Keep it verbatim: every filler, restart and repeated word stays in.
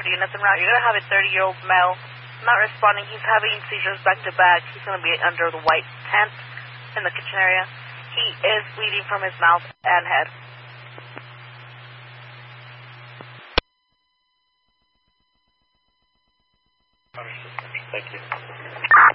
units en route. You're going to have a thirty-year-old male not responding. He's having seizures back to back. He's going to be under the white tent in the kitchen area. He is bleeding from his mouth and head. Thank you.